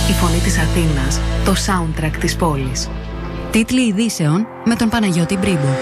Η φωνή της Αθήνας, το soundtrack της πόλης. Τίτλοι ειδήσεων με τον Παναγιώτη Μπρίμπο.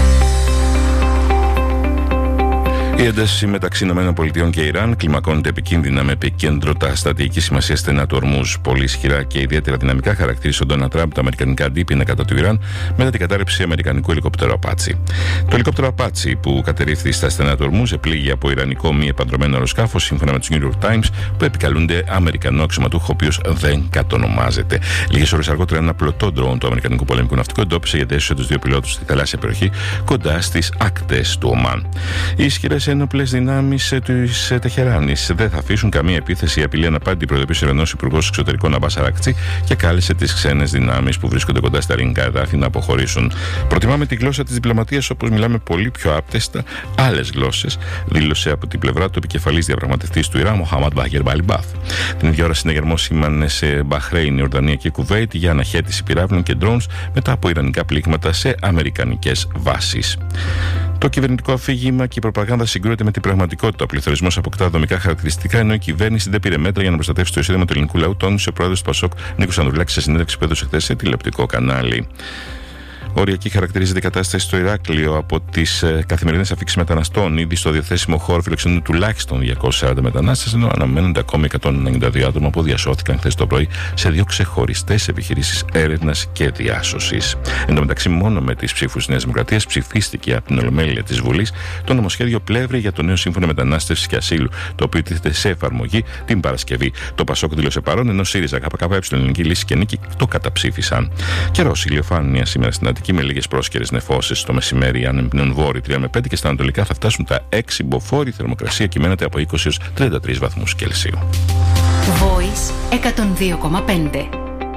Η ένταση μεταξύ ΗΠΑ και Ιράν κλιμακώνεται επικίνδυνα, με επικέντρο τα στρατηγική σημασία στενά του Ορμούζ. Πολύ ισχυρά και ιδιαίτερα δυναμικά χαρακτήρισε ο Ντόναλντ Τραμπ τα αμερικανικά αντίπεινα κατά του Ιράν μετά την κατάρρευση αμερικανικού ελικόπτερου Απάτσι. Το ελικόπτερο Απάτσι, που κατερρύφθη στα στενά του Ορμούζ, επλήγει από ιρανικό μη επανδρωμένο αεροσκάφο, σύμφωνα με τους New York Times, που επικαλούνται αμερικανό αξιωματούχο, ο οποίος δεν κατονομάζεται. Λίγες ώρες αργότερα, ένα πλωτό ντρόουν του αμερικανικού πολεμικού ναυτικού εντόπισε και έσωσε τους δύο πιλότους στη θαλάσσια περιοχή κοντά στις ακτές του Ομάν. Οι ισχυρές ένοπλες δυνάμεις της Τεχεράνης δεν θα αφήσουν καμία επίθεση ή απειλή αναπάντη, προειδοποίησε ο Ιρανός Υπουργός Εξωτερικών Αμπάς Αράκτσι και κάλεσε τις ξένες δυνάμεις που βρίσκονται κοντά στα ελληνικά εδάφη να αποχωρήσουν. Προτιμάμε τη γλώσσα της διπλωματίας, όπως μιλάμε πολύ πιο άπτεστα άλλες γλώσσες, δήλωσε από την πλευρά του επικεφαλής διαπραγματευτής του Ιράν, Μοχάμαντ Μπάγερ Μπαλιμπάφ. Την ίδια ώρα, συναγερμό σήμανε σε Μπαχρέιν, Ιορδανία και Κουβέιτ για αναχέτηση πυράβλων και drones μετά από ιρανικά πλήγματα σε αμερικανικές βάσεις. Το κυβερνητικό αφήγημα και η προπαγάνδα συγκρούεται με την πραγματικότητα. Ο πληθωρισμός αποκτά δομικά χαρακτηριστικά, ενώ η κυβέρνηση δεν πήρε μέτρα για να προστατεύσει το εισόδημα του ελληνικού λαού, τόνισε ο πρόεδρος του ΠΑΣΟΚ Νίκος Ανδρουλάκης σε συνέντευξη που έδωσε χθες σε τηλεοπτικό κανάλι. Οριακή χαρακτηρίζεται η κατάσταση στο Ηράκλειο από τις καθημερινές αφήξεις μεταναστών. Ήδη στο διαθέσιμο χώρο φιλοξενούν τουλάχιστον 240 μετανάστες, ενώ αναμένονται ακόμη 192 άτομα που διασώθηκαν χθες το πρωί σε δύο ξεχωριστές επιχειρήσεις έρευνας και διάσωσης. Εν τω μεταξύ, μόνο με τις ψήφους της Νέας Δημοκρατίας ψηφίστηκε από την Ολομέλεια της Βουλής το νομοσχέδιο Πλεύρη για το νέο σύμφωνο μετανάστευσης και ασύλου, το οποίο τίθεται σε εφαρμογή την Παρασκευή. Το ΠΑΣΟΚ δήλωσε παρόν, ενώ ΣΥΡΙΖΑ, ΚΚΕ, Ελληνική Λύση και Νίκη το καταψήφισαν. Καιρός, ηλιοφάνεια σήμερα στην Αττική με λίγες πρόσκαιρες νεφώσεις. Το μεσημέρι ανεμπνέουν βόρειοι 3 με 5 και στα ανατολικά θα φτάσουν τα 6 μποφόρ. Η θερμοκρασία κυμαίνεται από 20 έως 33 βαθμούς Κελσίου. Voice 102,5.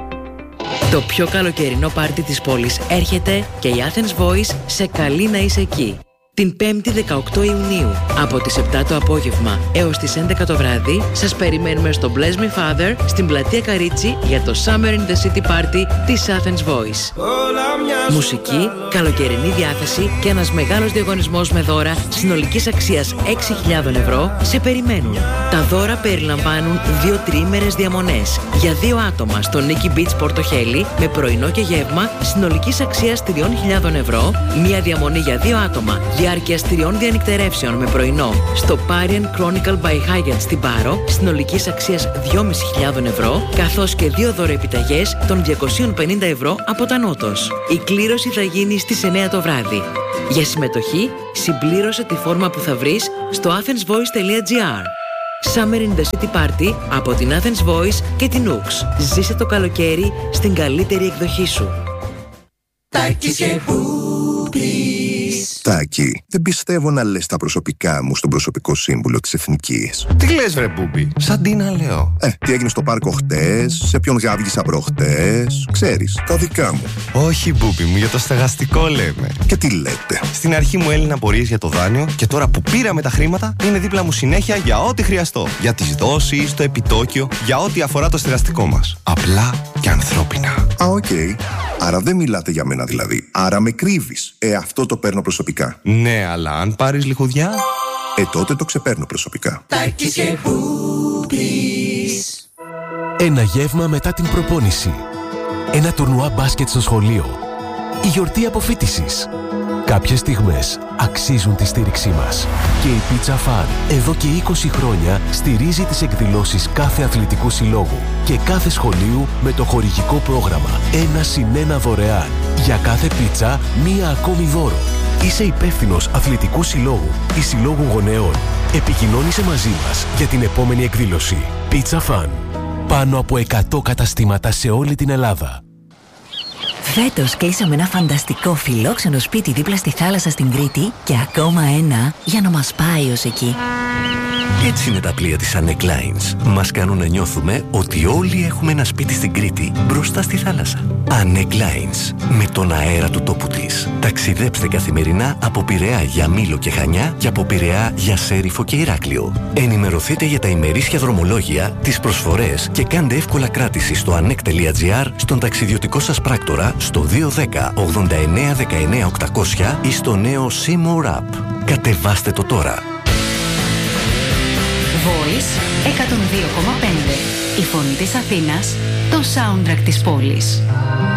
Το πιο καλοκαιρινό πάρτι της πόλης έρχεται και η Athens Voice σε καλεί να είσαι εκεί. Την 5η 18 Ιουνίου, από τις 7 το απόγευμα έως τις 11 το βράδυ, σας περιμένουμε στο Bless Me Father στην πλατεία Καρίτσι για το Summer in the City Party της Athens Voice. Μουσική, καλοκαιρινή διάθεση και ένας μεγάλος διαγωνισμός με δώρα συνολικής αξίας 6.000 ευρώ σε περιμένουν. Τα δώρα περιλαμβάνουν 2 τριήμερες διαμονές για 2 άτομα στο Nikki Beach Πορτοχέλη με πρωινό και γεύμα συνολικής αξίας 3.000 ευρώ, μία διαμονή για 2 άτομα διάρκειας 3 διανυκτερεύσεων με πρωινό στο Parian Chronicle by Hyatt στην Πάρο συνολικής αξίας 2.500 ευρώ, καθώς και 2 δωρεοεπιταγές των 250 ευρώ από τα Νότος. Η κλήρωση θα γίνει στις 9 το βράδυ. Για συμμετοχή, συμπλήρωσε τη φόρμα που θα βρεις στο athensvoice.gr. Summer in the City Party από την Athens Voice και την Nooks. Ζήσε το καλοκαίρι στην καλύτερη εκδοχή σου. Τάκη, δεν πιστεύω να λες τα προσωπικά μου στον προσωπικό σύμβουλο της Εθνικής. Τι λες βρε Μπούμπι, σαν τι να λέω. Τι έγινε στο πάρκο χτες, σε ποιον γάβγισα προχτές, ξέρεις, τα δικά μου. Όχι Μπούμπι μου, για το στεγαστικό λέμε. Και τι λέτε. Στην αρχή μου έλυναν απορίες για το δάνειο και τώρα που πήραμε τα χρήματα είναι δίπλα μου συνέχεια για ό,τι χρειαστώ. Για τις δόσεις, το επιτόκιο, για ό,τι αφορά το στεγαστικό μας. Απλά και ανθρώπινα. Οκ. Άρα δεν μιλάτε για μένα δηλαδή. Άρα με κρύβεις. Αυτό το παίρνω προσωπικά. Ναι, αλλά αν πάρεις λιχουδιά... τότε το ξεπαίρνω προσωπικά. Ένα γεύμα μετά την προπόνηση. Ένα τουρνουά μπάσκετ στο σχολείο. Η γιορτή αποφοίτησης. Κάποιες στιγμές αξίζουν τη στήριξή μας. Και η Pizza Fun εδώ και 20 χρόνια στηρίζει τις εκδηλώσεις κάθε αθλητικού συλλόγου και κάθε σχολείου με το χορηγικό πρόγραμμα 1+1 δωρεάν. Για κάθε πίτσα, μία ακόμη δώρο. Είσαι υπεύθυνος αθλητικού συλλόγου ή συλλόγου γονέων. Επικοινώνησε μαζί μας για την επόμενη εκδήλωση. Pizza Fun. Πάνω από 100 καταστήματα σε όλη την Ελλάδα. Φέτος κλείσαμε ένα φανταστικό φιλόξενο σπίτι δίπλα στη θάλασσα στην Κρήτη και ακόμα ένα για να μας πάει ως εκεί. Έτσι είναι τα πλοία της Annec Lines. Μας κάνουν να νιώθουμε ότι όλοι έχουμε ένα σπίτι στην Κρήτη μπροστά στη θάλασσα. Annec Lines. Με τον αέρα του τόπου της. Ταξιδέψτε καθημερινά από Πειραιά για Μήλο και Χανιά και από Πειραιά για Σέριφο και Ηράκλειο. Ενημερωθείτε για τα ημερήσια δρομολόγια, τις προσφορές και κάντε εύκολα κράτηση στο annec.gr, στον ταξιδιωτικό σας πράκτορα, στο 210 89 19 800 ή στο νέο Seymour App. Κατεβάστε το τώρα. Voice 102,5. Η φωνή της Αθήνας, το soundtrack της πόλης.